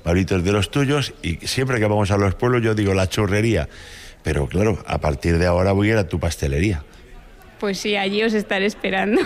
Pablito es de los tuyos, y siempre que vamos a los pueblos yo digo la churrería. Pero claro, a partir de ahora voy a ir a tu pastelería. Pues sí, allí os estaré esperando.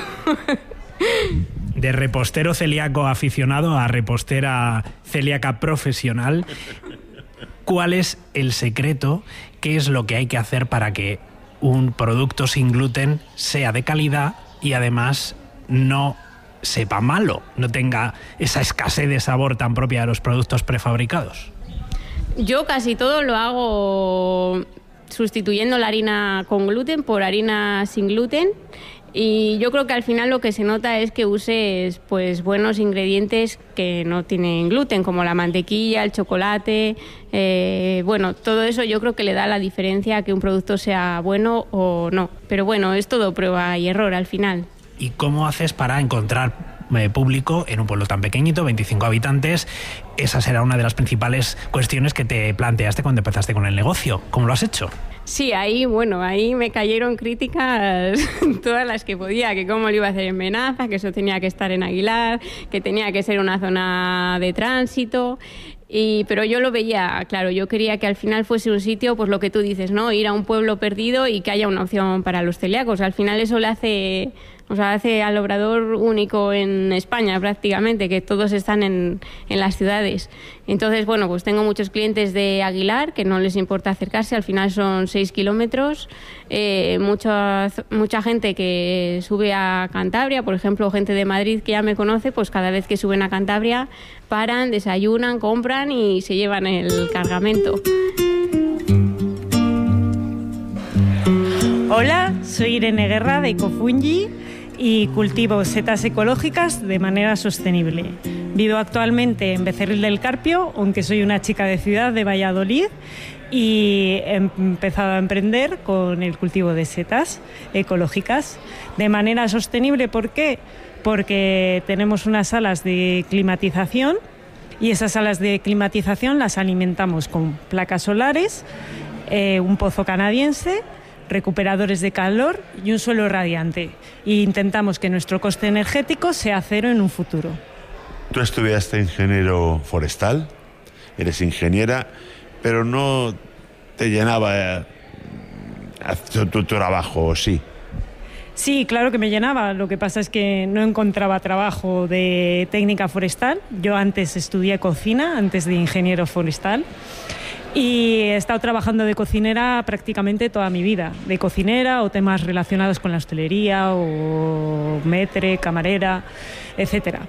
De repostero celíaco aficionado a repostera celíaca profesional, ¿cuál es el secreto? ¿Qué es lo que hay que hacer para que un producto sin gluten sea de calidad y además no sepa malo, no tenga esa escasez de sabor tan propia de los productos prefabricados? Yo casi todo lo hago sustituyendo la harina con gluten por harina sin gluten, y yo creo que al final lo que se nota es que uses pues buenos ingredientes que no tienen gluten, como la mantequilla, el chocolate, bueno, todo eso yo creo que le da la diferencia a que un producto sea bueno o no. Pero bueno, es todo prueba y error al final. ¿Y cómo haces para encontrar público en un pueblo tan pequeñito, 25 habitantes? Esa será una de las principales cuestiones que te planteaste cuando empezaste con el negocio. ¿Cómo lo has hecho? Sí, ahí me cayeron críticas todas las que podía, que cómo lo iba a hacer en Benaza, que eso tenía que estar en Aguilar, que tenía que ser una zona de tránsito. Pero yo lo veía, claro, yo quería que al final fuese un sitio, pues lo que tú dices, ¿no? Ir a un pueblo perdido y que haya una opción para los celíacos. Al final eso le hace al obrador único en España prácticamente, que todos están en las ciudades. Entonces, bueno, pues tengo muchos clientes de Aguilar que no les importa acercarse, al final son 6 kilómetros. Mucha gente que sube a Cantabria, por ejemplo, gente de Madrid que ya me conoce, pues cada vez que suben a Cantabria paran, desayunan, compran y se llevan el cargamento. Hola, soy Irene Guerra de Ecofungi y cultivo setas ecológicas de manera sostenible. Vivo actualmente en Becerril del Carpio, aunque soy una chica de ciudad de Valladolid, y he empezado a emprender con el cultivo de setas ecológicas de manera sostenible. ¿Por qué? Porque tenemos unas salas de climatización y esas salas de climatización las alimentamos con placas solares, un pozo canadiense, recuperadores de calor y un suelo radiante. E intentamos que nuestro coste energético sea cero en un futuro. Tú estudiaste ingeniero forestal, eres ingeniera, pero no te llenaba tu trabajo, ¿o sí? Sí, claro que me llenaba. Lo que pasa es que no encontraba trabajo de técnica forestal. Yo antes estudié cocina, antes de ingeniero forestal. Y he estado trabajando de cocinera prácticamente toda mi vida, de cocinera o temas relacionados con la hostelería o maître, camarera, etcétera.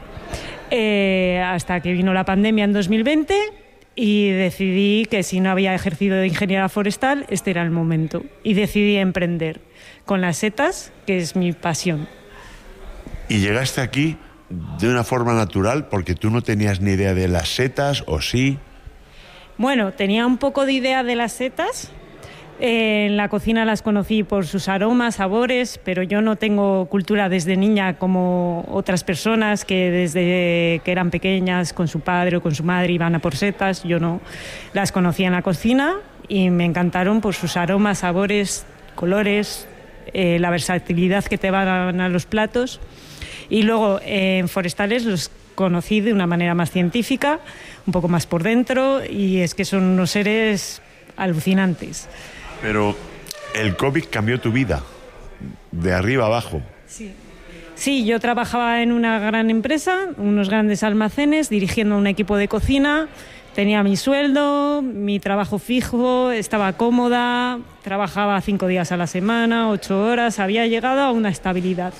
Hasta que vino la pandemia en 2020 y decidí que si no había ejercido de ingeniera forestal, este era el momento. Y decidí emprender con las setas, que es mi pasión. Y llegaste aquí de una forma natural porque tú no tenías ni idea de las setas, ¿o sí? Bueno, tenía un poco de idea de las setas. En la cocina las conocí por sus aromas, sabores, pero yo no tengo cultura desde niña como otras personas que desde que eran pequeñas con su padre o con su madre iban a por setas. Yo no. Las conocí en la cocina y me encantaron por sus aromas, sabores, colores, la versatilidad que te van a los platos. Y luego en forestales los conocí de una manera más científica, un poco más por dentro, y es que son unos seres alucinantes. Pero el COVID cambió tu vida, de arriba a abajo. Sí, yo trabajaba en una gran empresa, unos grandes almacenes, dirigiendo un equipo de cocina. Tenía mi sueldo, mi trabajo fijo, estaba cómoda, trabajaba 5 días a la semana, 8 horas, había llegado a una estabilidad.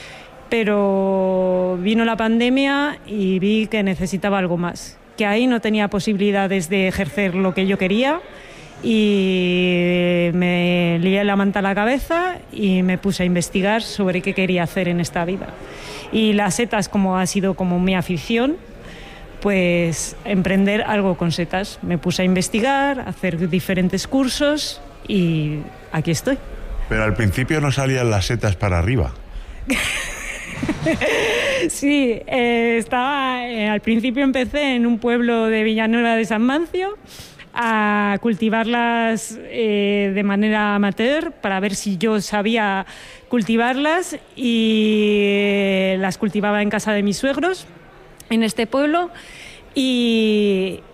Pero vino la pandemia y vi que necesitaba algo más, que ahí no tenía posibilidades de ejercer lo que yo quería, y me lié la manta a la cabeza y me puse a investigar sobre qué quería hacer en esta vida. Y las setas, como ha sido como mi afición, pues emprender algo con setas. Me puse a investigar, a hacer diferentes cursos y aquí estoy. Pero al principio no salían las setas para arriba. Sí, al principio empecé en un pueblo de Villanueva de San Mancio a cultivarlas de manera amateur para ver si yo sabía cultivarlas, y las cultivaba en casa de mis suegros en este pueblo, y